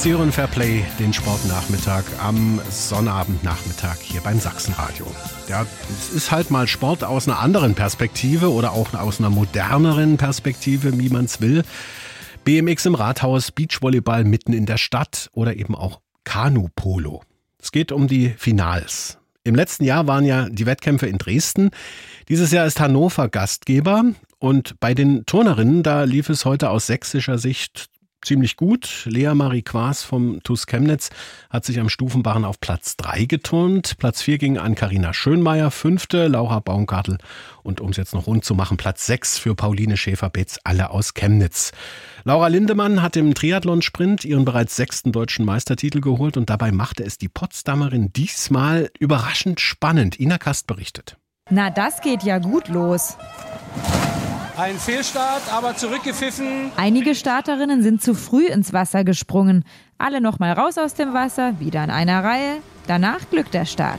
Sie hören Fairplay, den Sportnachmittag am Sonnabendnachmittag hier beim Sachsenradio. Ja, es ist halt mal Sport aus einer anderen Perspektive oder auch aus einer moderneren Perspektive, wie man es will. BMX im Rathaus, Beachvolleyball mitten in der Stadt oder eben auch Kanu-Polo. Es geht um die Finals. Im letzten Jahr waren ja die Wettkämpfe in Dresden. Dieses Jahr ist Hannover Gastgeber. Und bei den Turnerinnen, da lief es heute aus sächsischer Sicht ziemlich gut. Lea Marie Quaas vom TuS Chemnitz hat sich am Stufenbarren auf Platz 3 geturnt. Platz 4 ging an Carina Schönmeier, 5. Laura Baumgartl und um es jetzt noch rund zu machen, Platz 6 für Pauline Schäfer-Betz, alle aus Chemnitz. Laura Lindemann hat im Triathlonsprint ihren bereits 6. deutschen Meistertitel geholt und dabei machte es die Potsdamerin diesmal überraschend spannend. Ina Kast berichtet. Na, das geht ja gut los. Ein Fehlstart, aber zurückgepfiffen. Einige Starterinnen sind zu früh ins Wasser gesprungen. Alle noch mal raus aus dem Wasser, wieder in einer Reihe. Danach glückt der Start.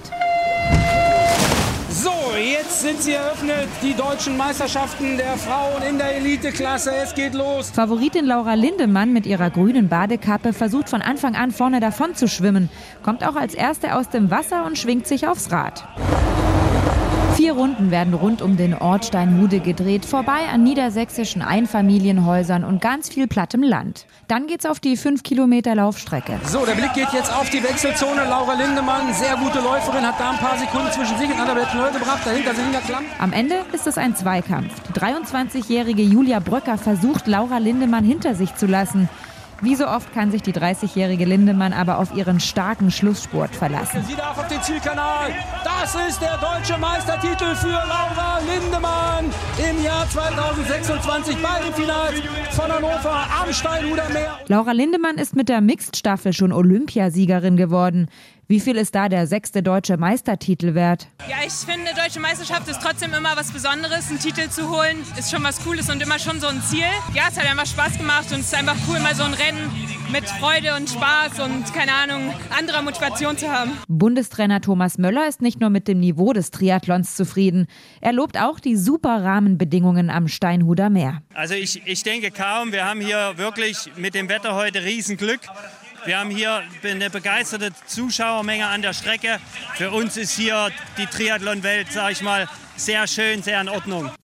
So, jetzt sind sie eröffnet, die deutschen Meisterschaften der Frauen in der Eliteklasse. Es geht los. Favoritin Laura Lindemann mit ihrer grünen Badekappe versucht von Anfang an vorne davon zu schwimmen. Kommt auch als Erste aus dem Wasser und schwingt sich aufs Rad. 4 Runden werden rund um den Ort Steinhude gedreht, vorbei an niedersächsischen Einfamilienhäusern und ganz viel plattem Land. Dann geht's auf die 5 Kilometer Laufstrecke. So, der Blick geht jetzt auf die Wechselzone. Laura Lindemann, sehr gute Läuferin, hat da ein paar Sekunden zwischen sich und Annabeth Knoll gebracht. Dahinter Selina Klamm. Am Ende ist es ein Zweikampf. Die 23-jährige Julia Bröcker versucht, Laura Lindemann hinter sich zu lassen. Wie so oft kann sich die 30-jährige Lindemann aber auf ihren starken Schlussspurt verlassen. Sie darf auf den Zielkanal. Das ist der deutsche Meistertitel für Laura Lindemann im Jahr 2026 bei den Finals von Hannover am Steinhuder Meer. Laura Lindemann ist mit der Mixed-Staffel schon Olympiasiegerin geworden. Wie viel ist da der 6. deutsche Meistertitel wert? Ja, ich finde, deutsche Meisterschaft ist trotzdem immer was Besonderes. Einen Titel zu holen ist schon was Cooles und immer schon so ein Ziel. Ja, es hat einfach Spaß gemacht und es ist einfach cool, mal so ein Rennen mit Freude und Spaß und, keine Ahnung, anderer Motivation zu haben. Bundestrainer Thomas Möller ist nicht nur mit dem Niveau des Triathlons zufrieden. Er lobt auch die super Rahmenbedingungen am Steinhuder Meer. Also ich denke kaum, wir haben hier wirklich mit dem Wetter heute Riesenglück. Wir haben hier eine begeisterte Zuschauermenge an der Strecke. Für uns ist hier die Triathlon-Welt, sage ich mal, sehr schön, sehr in Ordnung.